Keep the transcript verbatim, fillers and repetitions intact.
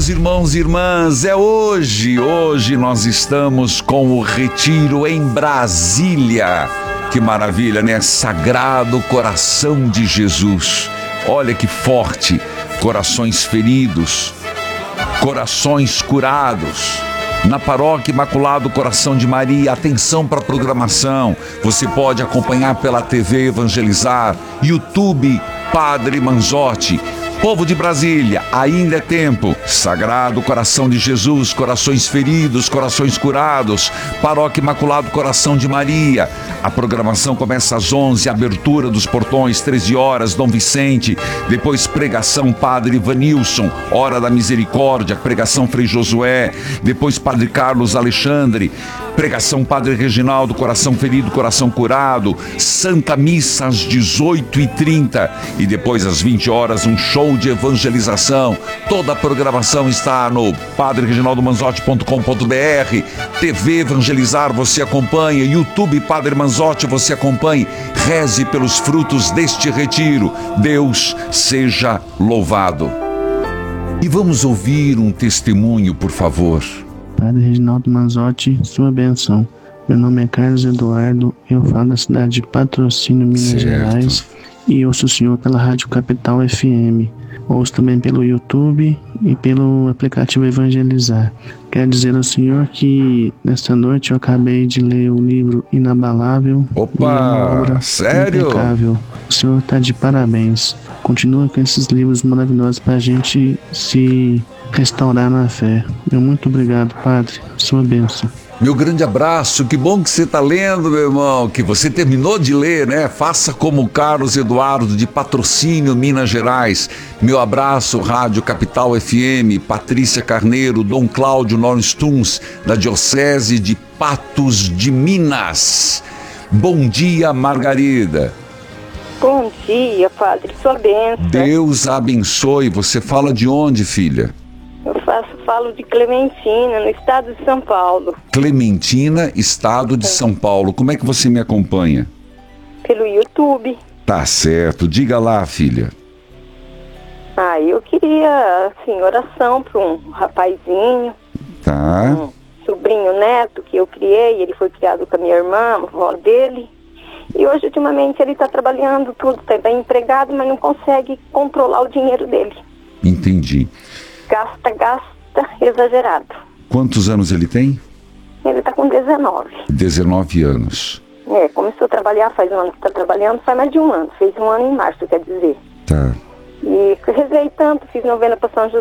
meus irmãos e irmãs, é hoje, hoje nós estamos com o retiro em Brasília. Que maravilha, né? Sagrado Coração de Jesus. Olha que forte, corações feridos, corações curados. Na Paróquia Imaculado Coração de Maria, atenção para a programação. Você pode acompanhar pela T V Evangelizar, YouTube Padre Manzotti. Povo de Brasília, ainda é tempo. Sagrado Coração de Jesus, corações feridos, corações curados. Paróquia Imaculado Coração de Maria. A programação começa às onze, abertura dos portões, treze horas, Dom Vicente. Depois pregação Padre Ivanilson, Hora da Misericórdia, pregação Frei Josué. Depois Padre Carlos Alexandre, pregação Padre Reginaldo, coração ferido, coração curado. Santa Missa às dezoito e trinta. E depois às vinte horas, um show de evangelização. Toda a programação está no padre reginaldo manzotti ponto com ponto b r. T V Evangelizar, você acompanha. YouTube Padre Manzotti, você acompanhe. Reze pelos frutos deste retiro. Deus seja louvado. E vamos ouvir um testemunho, por favor. Padre Reginaldo Manzotti, sua bênção. Meu nome é Carlos Eduardo, eu falo da cidade de Patrocínio, Minas Certo. Gerais, e ouço o senhor pela Rádio Capital F M. Ouço também pelo YouTube e pelo aplicativo Evangelizar. Quero dizer ao senhor que nesta noite eu acabei de ler o livro Inabalável. Opa, e é uma obra sério? impecável. O senhor está de parabéns. Continua com esses livros maravilhosos para a gente se restaurar na fé. Meu muito obrigado, Padre. Sua bênção. Meu grande abraço, que bom que você está lendo, meu irmão, que você terminou de ler, né? Faça como o Carlos Eduardo, de Patrocínio, Minas Gerais. Meu abraço, Rádio Capital F M, Patrícia Carneiro, Dom Cláudio Nornstuns, da Diocese de Patos de Minas. Bom dia, Margarida. Bom dia, Padre, sua bênção. Deus abençoe. Você fala de onde, filha? Eu faço, falo de Clementina, no estado de São Paulo. Clementina, estado de São Paulo. Como é que você me acompanha? Pelo YouTube. Tá certo. Diga lá, filha. Ah, eu queria, assim, oração para um rapazinho, Tá. um sobrinho neto que eu criei. Ele foi criado com a minha irmã, a avó dele. E hoje, ultimamente, ele está trabalhando tudo, está bem empregado, mas não consegue controlar o dinheiro dele. Entendi. Gasta, gasta, exagerado. Quantos anos ele tem? Ele está com dezenove. dezenove anos. É, começou a trabalhar faz um ano que está trabalhando, faz mais de um ano. Fez um ano em março, quer dizer. Tá. E rezei tanto, fiz novena para São José.